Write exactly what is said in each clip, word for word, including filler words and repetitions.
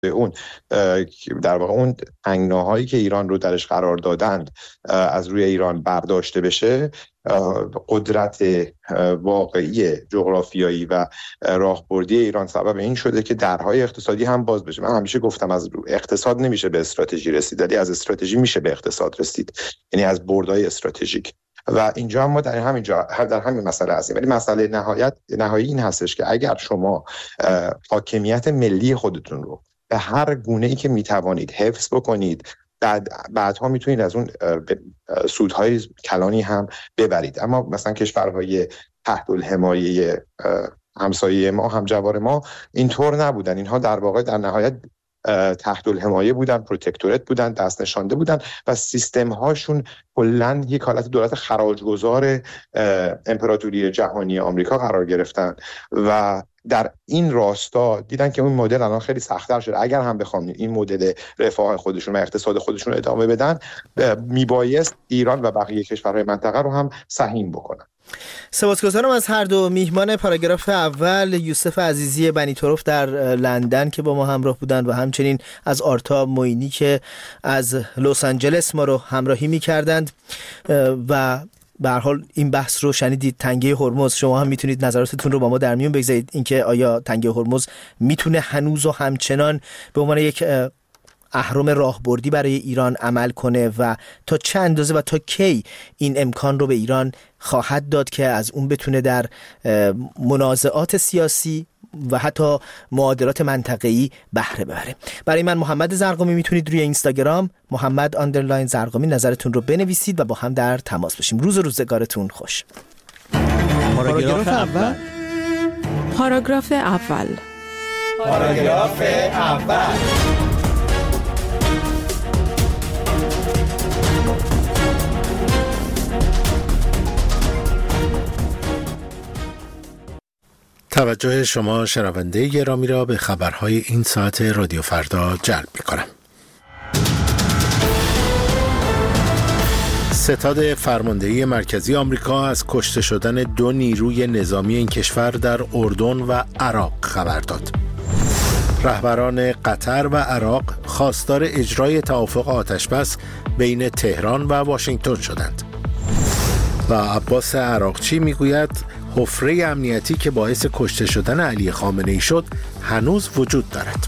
اون در واقع اون تنگناهایی که ایران رو درش قرار دادند از روی ایران برداشته بشه، قدرت واقعی جغرافیایی و راهبردی ایران سبب این شده که درهای اقتصادی هم باز بشه. من همیشه گفتم از اقتصاد نمیشه به استراتژی رسید، ولی از استراتژی میشه به اقتصاد رسید، یعنی از بردهای استراتژیک. و اینجا ما در همین جا در همین مسئله هستیم. ولی مسئله نهایت نهایی این هستش که اگر شما حاکمیت ملی خودتون رو به هر گونه‌ای که میتوانید حفظ بکنید، بعد بعدها میتونید از اون سودهای کلانی هم ببرید. اما مثلا کشورهای تحت الحمایه همسایه ما، همجوار ما اینطور نبودن. اینها در واقع در نهایت تحت الحمایه بودن، پروتکتورات بودن، دست نشانده بودن و سیستم هاشون کلاً یک حالت دولت خراجگذار امپراتوری جهانی آمریکا قرار گرفتن و در این راستا دیدن که اون مدل الان خیلی سخت‌تر شده. اگر هم بخوام این مدل رفاه خودشون و اقتصاد خودشون رو ادامه بدن، میبایست ایران و بقیه کشورهای منطقه رو هم سهیم بکنن. سپاسگزارم از هر دو میهمان پاراگراف اول، یوسف عزیزی بنی‌طرف در لندن که با ما همراه بودند و همچنین از آرتا موینی که از لس آنجلس ما رو همراهی می‌کردند. و به هر حال این بحث رو شنیدید، تنگه هرمز. شما هم میتونید نظراتتون رو با ما در میون بگذارید، اینکه آیا تنگه هرمز میتونه هنوز و همچنان به عنوان یک اهرم راهبردی برای ایران عمل کنه و تا چه اندازه و تا کی این امکان رو به ایران خواهد داد که از اون بتونه در منازعات سیاسی و حتی معادلات منطقه‌ای بهره ببره. برای من محمد زرقامی میتونید روی اینستاگرام محمد آندرلاین زرقامی نظرتون رو بنویسید و با هم در تماس باشیم. روز و روزگارتون خوش. پاراگراف اول. پاراگراف اول. پاراگراف اول. توجه شما شنونده گرامی را به خبرهای این ساعت رادیو فردا جلب می‌کنم. ستاد فرماندهی مرکزی آمریکا از کشته شدن دو نیروی نظامی این کشور در اردن و عراق خبر داد. رهبران قطر و عراق خواستار اجرای توافق آتشبس بین تهران و واشنگتن شدند. و عباس عراقچی میگوید حفره امنیتی که باعث کشته شدن علی خامنه‌ای شد هنوز وجود دارد.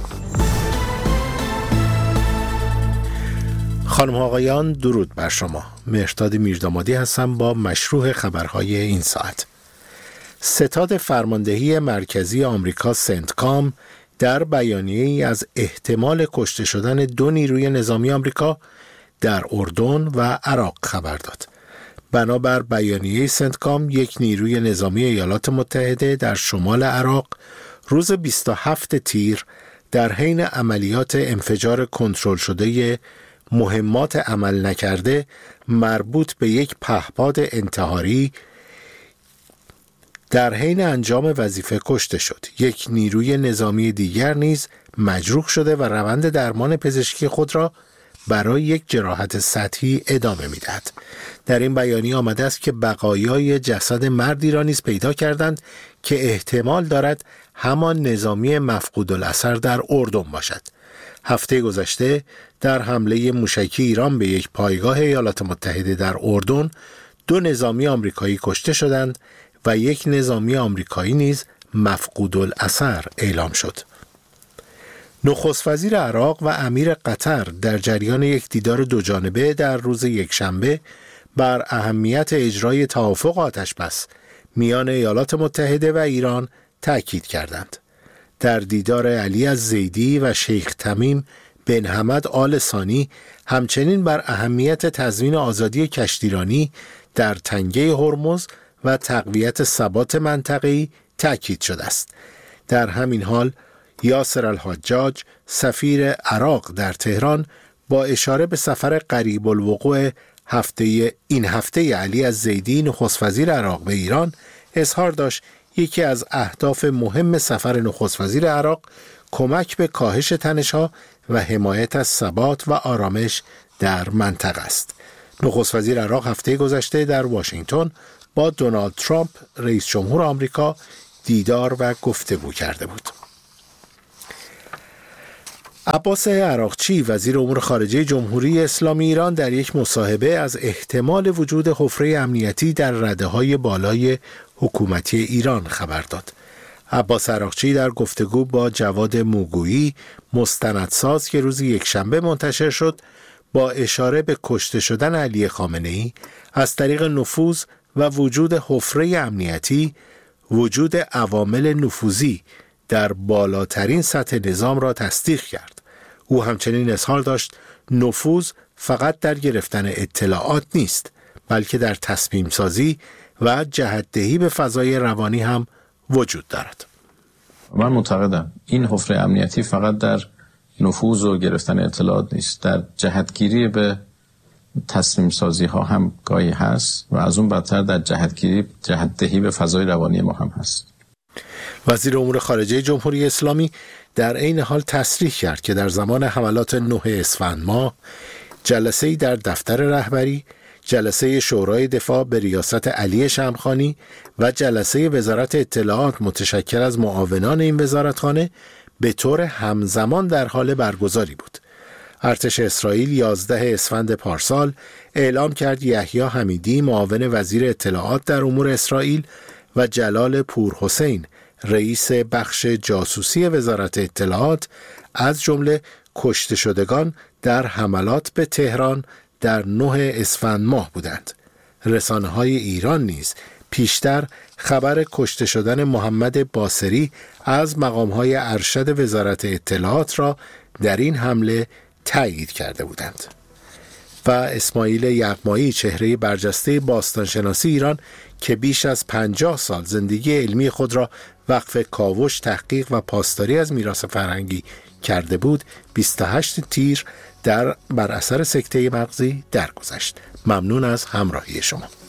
خانم ها آقایان، درود بر شما. مهرداد میردامادی هستم با مشروح خبرهای این ساعت. ستاد فرماندهی مرکزی آمریکا سنتکام در بیانیه‌ای از احتمال کشته شدن دو نیروی نظامی آمریکا در اردن و عراق خبر داد. بنابر بیانیه سنتکام، یک نیروی نظامی ایالات متحده در شمال عراق روز بیست و هفتم تیر در حین عملیات انفجار کنترل شده مهمات عمل نکرده مربوط به یک پهپاد انتحاری در حین انجام وظیفه کشته شد. یک نیروی نظامی دیگر نیز مجروح شده و روند درمان پزشکی خود را برای یک جراحت سطحی ادامه می‌دهد. در این بیانیه آمده است که بقایای جسد مردی را نیز پیدا کردند که احتمال دارد همان نظامی مفقود الاثر در اردن باشد. هفته گذشته در حمله موشکی ایران به یک پایگاه ایالات متحده در اردن دو نظامی آمریکایی کشته شدند و یک نظامی آمریکایی نیز مفقود الاثر اعلام شد. نخست وزیر عراق و امیر قطر در جریان یک دیدار دوجانبه در روز یکشنبه بر اهمیت اجرای توافق آتشبس میان ایالات متحده و ایران تأکید کردند. در دیدار علی الزیدی و شیخ تمیم بن حمد آل ثانی همچنین بر اهمیت تضمین آزادی کشتیرانی در تنگه هرمز و تقویت ثبات منطقه‌ای تأکید شده است. در همین حال یاسر الحجاج سفیر عراق در تهران با اشاره به سفر قریب الوقوع هفته این هفته علی الزیدی نخست وزیر عراق به ایران اظهار داشت یکی از اهداف مهم سفر نخست وزیر عراق کمک به کاهش تنش‌ها و حمایت از ثبات و آرامش در منطقه است. نخست وزیر عراق هفته گذشته در واشنگتن با دونالد ترامپ رئیس جمهور آمریکا دیدار و گفتگو کرده بود. عباس عراقچی وزیر امور خارجه جمهوری اسلامی ایران در یک مصاحبه از احتمال وجود حفره امنیتی در رده‌های بالای حکومتی ایران خبر داد. عباس عراقچی در گفتگو با جواد موگویی مستندساز که روز یکشنبه منتشر شد با اشاره به کشته شدن علی خامنه‌ای از طریق نفوذ و وجود حفره امنیتی، وجود عوامل نفوذی در بالاترین سطح نظام را تصدیق کرد. او همچنین اظهار داشت نفوذ فقط در گرفتن اطلاعات نیست، بلکه در تصمیم سازی و جهت‌دهی به فضای روانی هم وجود دارد. من معتقدم این حفره امنیتی فقط در نفوذ و گرفتن اطلاعات نیست، در جهتگیری به تصمیم سازی ها هم گاهی هست و از اون بدتر در جهتگیری جهت‌دهی به فضای روانی ما هم هست. وزیر امور خارجه جمهوری اسلامی در عین حال تصریح کرد که در زمان حملات نه اسفند ماه جلسه‌ای در دفتر رهبری، جلسه شورای دفاع به ریاست علی شمخانی و جلسه وزارت اطلاعات متشکل از معاونان این وزارتخانه به طور همزمان در حال برگزاری بود. ارتش اسرائیل یازده اسفند پارسال اعلام کرد یحیی حمیدی معاون وزیر اطلاعات در امور اسرائیل و جلال پورحسین رئیس بخش جاسوسی وزارت اطلاعات از جمله کشته شدگان در حملات به تهران در نه اسفند ماه بودند. رسانه‌های ایران نیز پیشتر خبر کشته شدن محمد باصری از مقام‌های ارشد وزارت اطلاعات را در این حمله تایید کرده بودند. و اسماعیل یغمایی چهره برجسته باستانشناسی ایران که بیش از پنجاه سال زندگی علمی خود را وقف کاوش، تحقیق و پاسداری از میراث فرهنگی کرده بود، بیست و هشت تیر در بر اثر سکته مغزی درگذشت. ممنون از همراهی شما.